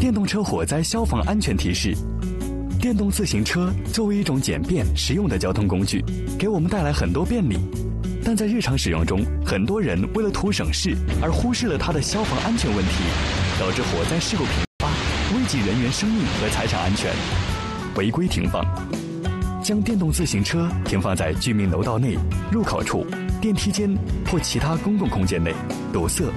电动车火灾消防安全提示：电动自行车作为一种简便实用的交通工具，给我们带来很多便利，但在日常使用中，很多人为了图省事而忽视了它的消防安全问题，导致火灾事故频发，危及人员生命和财产安全。违规停放，将电动自行车停放在居民楼道内、入口处、电梯间或其他公共空间内，堵塞